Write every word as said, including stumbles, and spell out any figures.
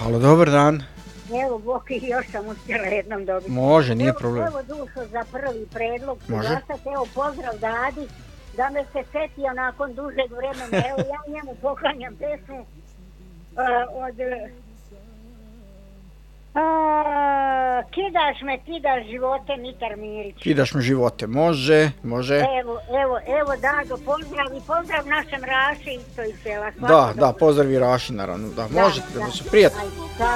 Halo, dobar dan. Evo, Boki, još sam uspjela jednom dobiti. Može, nije evo, problem. Evo Dušo za prvi predlog. Može. Glasat, evo, pozdrav Dadi, da me se setio nakon dužeg vremena. Evo, ja njemu poklanjam pesmu uh, od... Uh, kidaš me, kidaš živote, Mitar Mirić. Kidaš me živote, može, može. Evo, evo, evo, Dado, pozdrav i pozdrav našem Raši isto iz sela. Da, da, pozdravi Raši, naravno, da, možete, da, da, da, prijatno.